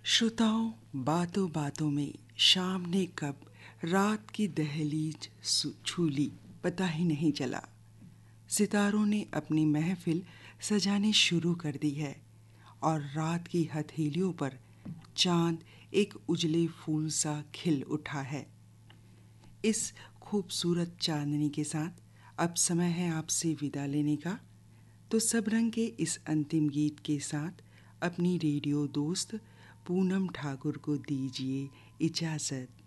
श्रोताओं, बातों बातों में शाम ने कब रात की दहलीज छू ली पता ही नहीं चला। सितारों ने अपनी महफिल सजानी शुरू कर दी है और रात की हथेलियों पर चांद एक उजले फूल सा खिल उठा है। इस खूबसूरत चांदनी के साथ अब समय है आपसे विदा लेने का। तो सब रंग के इस अंतिम गीत के साथ अपनी रेडियो दोस्त पूनम ठाकुर को दीजिए इजाज़त।